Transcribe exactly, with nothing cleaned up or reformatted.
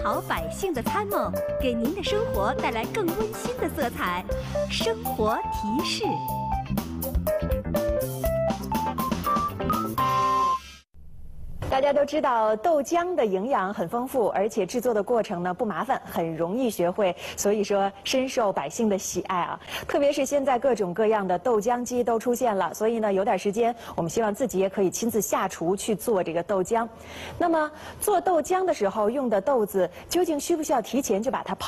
讨百姓的参谋，给您的生活带来更温馨的色彩。生活提示。 大家都知道豆浆的营养很丰富，而且制作的过程呢不麻烦，很容易学会，所以说深受百姓的喜爱啊。特别是现在各种各样的豆浆机都出现了，所以呢有点时间，我们希望自己也可以亲自下厨去做这个豆浆。那么做豆浆的时候用的豆子究竟需不需要提前就把它泡